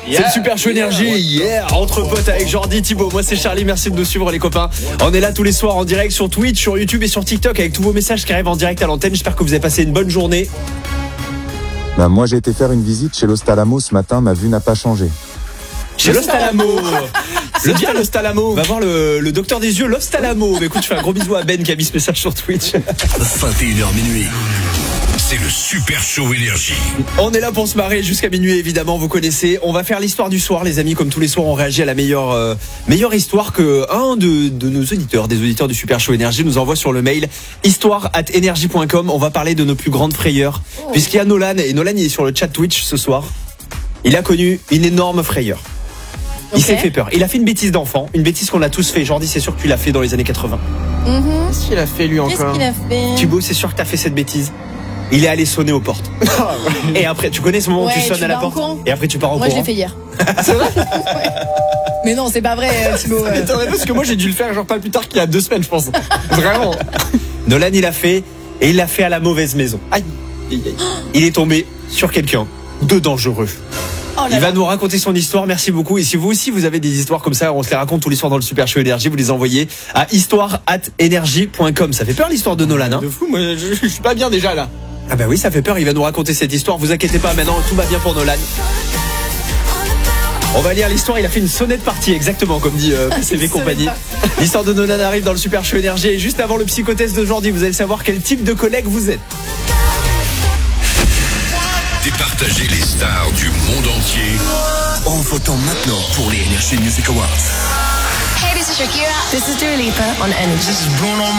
C'est le Super Show Énergie, entre potes avec Jordi, Thibaut. Moi c'est Charlie, merci de nous suivre les copains. On est là tous les soirs en direct sur Twitch, sur YouTube et sur TikTok avec tous vos messages qui arrivent en direct à l'antenne. J'espère que vous avez passé une bonne journée. Moi j'ai été faire une visite chez l'Ostalamo ce matin, ma vue n'a pas changé. Chez l'Ostalamo. C'est bien l'Ostalamo. On va voir le docteur des yeux, l'Ostalamo. Mais écoute, je fais un gros bisou à Ben qui a mis ce message sur Twitch. 21h minuit. C'est le Super Show Énergie. On est là pour se marrer jusqu'à minuit évidemment, vous connaissez. On va faire l'histoire du soir les amis, comme tous les soirs on réagit à la meilleure histoire que un de nos auditeurs, des auditeurs du Super Show Énergie nous envoie sur le mail histoire@energie.com. On va parler de nos plus grandes frayeurs, puisqu'il y a Nolan, et Nolan il est sur le chat Twitch ce soir. Il a connu une énorme frayeur. Il s'est fait peur. Il a fait une bêtise d'enfant, une bêtise qu'on a tous fait. Jordi, c'est sûr que tu l'as fait dans les années 80. Qu'est-ce qu'il a fait lui encore? Qu'est-ce qu'il a fait? Thibaut, c'est sûr que t'as fait cette bêtise. Il est allé sonner aux portes. Et après, tu connais ce moment où tu sonnes à la porte et après tu pars en courant. Moi, je l'ai fait hier. C'est vrai? Mais non, c'est pas vrai, Thibaut. Parce que moi j'ai dû le faire genre pas plus tard qu'il y a 2 semaines, je pense. Vraiment. Nolan, il a fait, et il l'a fait à la mauvaise maison. Aïe. Il est tombé sur quelqu'un de dangereux. Il va nous raconter son histoire, merci beaucoup. Et si vous aussi vous avez des histoires comme ça, on se les raconte tous les soirs dans le Super Show Énergie, vous les envoyez à histoire@energie.com. Ça fait peur l'histoire de Nolan, hein? De fou, moi je suis pas bien déjà là. Ah bah oui, ça fait peur, il va nous raconter cette histoire. Vous inquiétez pas, maintenant tout va bien pour Nolan. On va lire l'histoire, il a fait une sonnette partie, exactement comme dit PCV Compagnie. L'histoire de Nolan arrive dans le Super Show Énergie. Et juste avant le psychotest d'aujourd'hui, vous allez savoir quel type de collègue vous êtes. Départagez les stars du monde entier en votant maintenant pour les Energy Music Awards. Hey, this is Shakira. This is Dua Lipa on Energy. This is Bruno